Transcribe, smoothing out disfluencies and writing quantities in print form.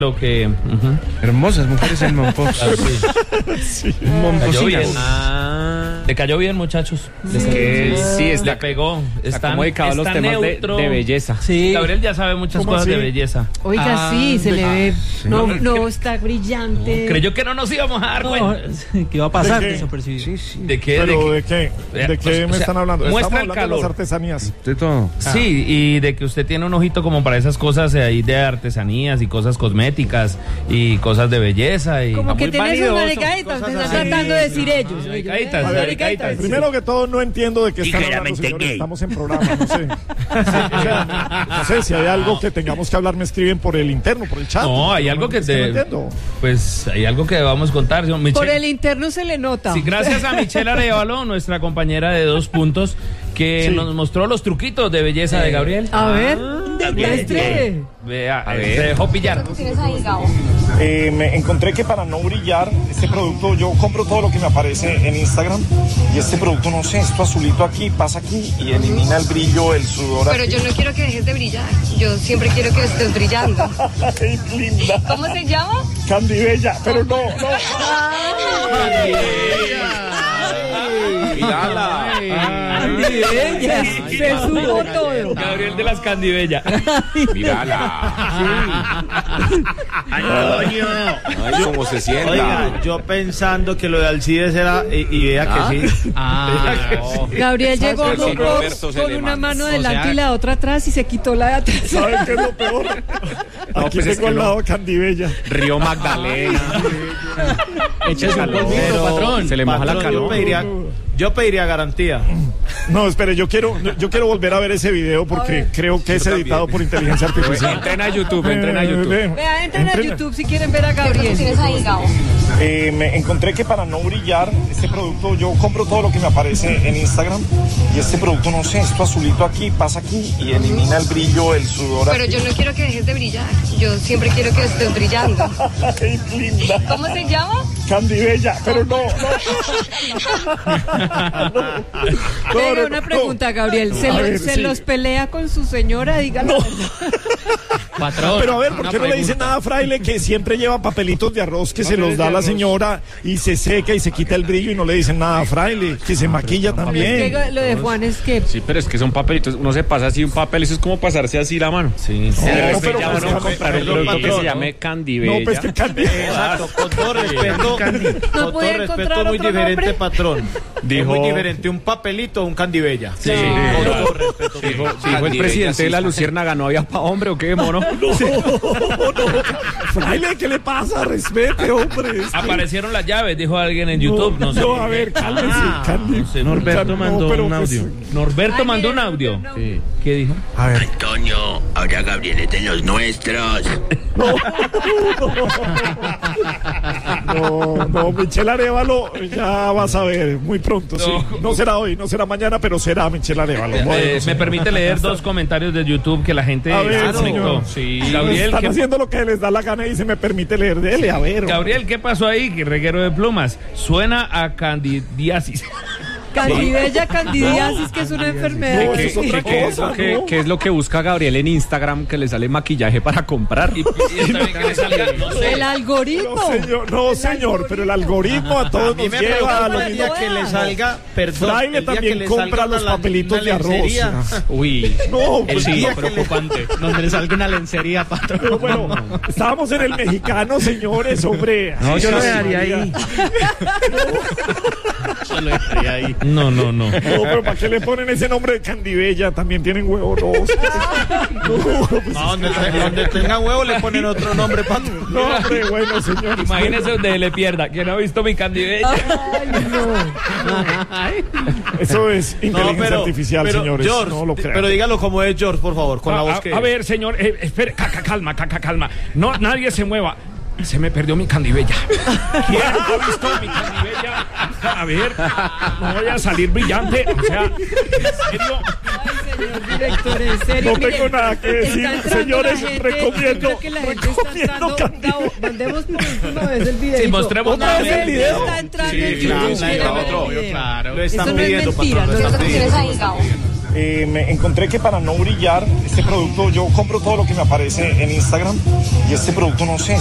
Lo que... Hermosas mujeres en Mompox. Sí. Le cayó bien, muchachos. Le pegó. Está muy dedicado a los temas de belleza. Sí. Gabriel ya sabe muchas cosas de belleza. Oiga, sí, se le ve. No, está brillante. Creyó que no nos íbamos a dar cuenta. ¿Qué iba a pasar? ¿De qué? ¿De qué me están hablando? Muestra Estamos el calor. de las artesanías. De todo. Sí, y de que usted tiene un ojito como para esas cosas ahí de artesanías y cosas cosméticas y cosas de belleza. Y como que tienes una delicadita, usted está tratando de decir ellos. Delicaditas. Primero que todo, no entiendo de qué están hablando, señores. Estamos en programa, no sé. No sé si hay algo que tengamos que hablar, me escriben por el interno, por el chat. No, hay algo que no entiendo. Pues hay algo que vamos a contar. Por el interno se le nota. Sí, gracias a Michelle Arevalo, nuestra compañera de 2 puntos, que nos mostró los truquitos de belleza de Gabriel. A ver, muestre. Vea, se dejó pillar. Me encontré que para no brillar, este producto, yo compro todo lo que me aparece en Instagram, y este producto, no sé, esto azulito aquí, pasa aquí y elimina el brillo, el sudor. Pero aquí. yo no quiero que dejes de brillar, yo siempre quiero que estés brillando. ¡Qué linda! ¿Cómo se llama? Candibella, pero no. Mírala. Candibella, se sudó todo. Gabriel de las Candibella. Mírala. Ay, cómo se sienta. Oiga, yo pensando que lo de Alcides era, y vea que sí. Gabriel llegó a un box con una mano adelante y la otra atrás y se quitó la de atrás. ¿Saben qué es lo peor? Aquí pues tengo al lado Candibella. Río Magdalena. Échese un polvito, patrón. Se le moja la Patrón, calor. yo pediría garantía. No, espere, yo quiero volver a ver ese video porque creo que es editado por inteligencia artificial. Entren a YouTube. Vea, entren a YouTube si quieren ver a Gabriel. ¿Tienes ahí, Gabo? Me encontré que para no brillar, este producto, yo compro todo lo que me aparece en Instagram, y este producto, no sé, esto azulito aquí, pasa aquí y elimina el brillo, el sudor. Pero yo no quiero que dejes de brillar, yo siempre quiero que estés brillando. ¡Qué linda! ¿Cómo se llama? Candibella, pero no. Venga, una pregunta, Gabriel. ¿Se los pelea con su señora? Dígalo. Patrón. Pero a ver, ¿por qué no le dice nada a Fraile que siempre lleva papelitos de arroz que se los da a la señora y se seca y se quita el brillo y no le dicen nada a Fraile? Que se maquilla también. Es que lo de Juan es que... Sí, pero es que son papelitos. Uno se pasa así un papel, eso es como pasarse así la mano. Sí. Pero ya van a comprar un producto que se llame Candibella. No, pues que Candibella. Exacto, con todo respeto. No Con podía todo encontrar respeto, muy otro diferente, nombre. patrón. Dijo- Es muy diferente un papelito o un Candibella. Sí. Con todo respeto. Dijo el presidente de la Luciérnaga, ¿no había pa' hombre o qué, mono? No. Fraile, ¿qué le pasa? Respete, hombre. Aparecieron las llaves, dijo alguien en YouTube. No sé. A ver, cálmese. No sé, Norberto mandó un audio. Norberto mandó un audio. Sí. ¿Qué dijo? A ver. Antonio, ahora Gabriel es de los nuestros. No, Michelle Arevalo, ya vas a ver, muy pronto, sí. No será hoy, no será mañana, pero será Michelle Arevalo. Me permite leer 2 comentarios de YouTube que la gente... A ver, señor. Sí. Gabriel, Están ¿qué... haciendo lo que les da la gana y se me permite leer de él, a ver. Gabriel, ¿qué pasó ahí? Que reguero de plumas. Suena a candidiasis. Candibella, candidiasis, que es una enfermedad. No, eso es otra cosa, ¿no? ¿Qué es lo que busca Gabriel en Instagram que le sale maquillaje para comprar? Y también que le salga, no sé. El algoritmo. No, señor, pero el algoritmo a todos nos lleva a lo mismo. Que le salga, perdón, Fraile el día también que le compra salga los una papelitos de arroz. lencería. Uy, No, el pues, signo día que le- preocupante. Donde le salga una lencería, patrón. pero bueno, estábamos en el mexicano, señores, hombre. No, yo lo Ay, dejaría María. ahí. Yo lo dejaría ahí. No. No, pero ¿para qué le ponen ese nombre de Candibella? También tienen huevo, no. No, pues, No, donde tenga huevo le ponen otro nombre, patrón. no, hombre, bueno, señor. Imagínese donde le pierda. ¿Quién ha visto mi candibella? Eso es inteligencia artificial, señores. George, no lo crean. pero dígalo como es George, por favor, con la voz que... A ver, señor, espere, calma. No, nadie se mueva. Se me perdió mi candibella. ¿Quién ha visto mi candibella? A ver, no voy a salir brillante. O sea, ¿en serio? Ay, señor director, en serio. No tengo nada que decir, está entrando señores, la gente, recomiendo- yo creo que la gente está entrando. Candibella. Gabo, mandemos por última vez el video. Sí, mostremos ¿Otra vez el video? Está entrando Sí, en claro, YouTube. claro, quiere ver el obvio, video. claro. Lo Eso están no es pidiendo, mentira, patrón, no lo es están ¿Tienes pidiendo. ahí, Gabo? Me encontré que para no brillar, este producto, yo compro todo lo que me aparece en Instagram y este producto no sé,